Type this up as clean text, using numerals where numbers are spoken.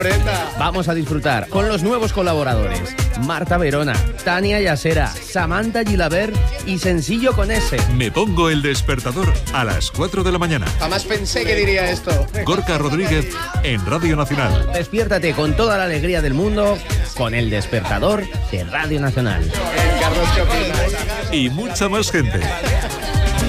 Vamos a disfrutar con los nuevos colaboradores: Marta Verona, Tania Yasera, Samantha Gilabert y Sencillo con S. Me pongo el despertador a las 4 de la mañana. Jamás pensé que diría esto. Gorka Rodríguez en Radio Nacional. Despiértate con toda la alegría del mundo con el despertador de Radio Nacional. Carlos, ¿qué opinas? Y mucha más gente.